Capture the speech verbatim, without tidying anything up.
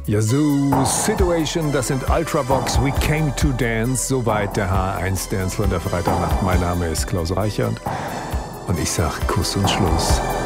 Ja, so Situation, das sind Ultravox, We Came to Dance. Soweit der H eins Dance von der Freitagnacht. Mein Name ist Klaus Reichert und ich sag Kuss und Schluss.